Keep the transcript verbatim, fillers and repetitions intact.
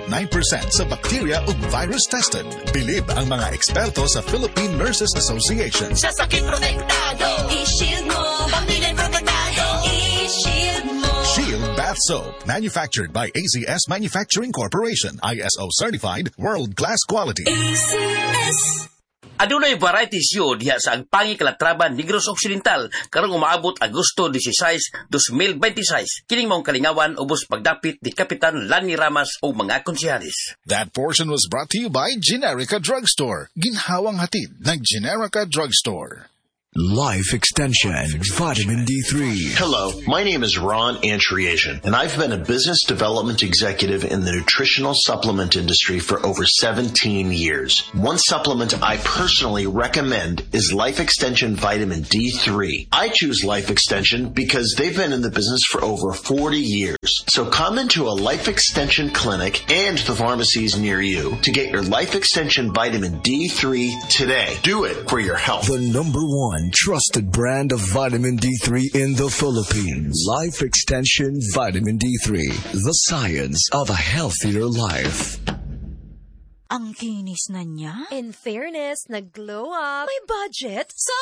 nine percent sa bacteria ug virus tested. Bilib ang mga eksperto sa Philippine Nurses Association. Sa sakit protektado, i-shield mo. Pamilya protektado, i-shield mo. Shield Bath Soap, manufactured by A Z S Manufacturing Corporation, I S O certified, world-class quality. A Z S. Adunay variety siyo diha sa Agpangi, Calatrava, Negros Occidental karong umaabot Agosto sixteen, twenty twenty-six. Kining maong kalingawan ubos pagdapit ni Kapitan Lani Ramas o mga konseharis. That portion was brought to you by Generica Drugstore. Ginhawang hatid ng Generica Drugstore. Life Extension, Vitamin D three. Hello, my name is Ron Antriasian, and I've been a business development executive in the nutritional supplement industry for over seventeen years. One supplement I personally recommend is Life Extension Vitamin D three. I choose Life Extension because they've been in the business for over forty years. So come into a Life Extension clinic and the pharmacies near you to get your Life Extension Vitamin D three today. Do it for your health. The number one trusted brand of vitamin D three in the Philippines. Life Extension Vitamin D three. The science of a healthier life. Ang kinis na niya. In fairness, nag-glow up. May budget. So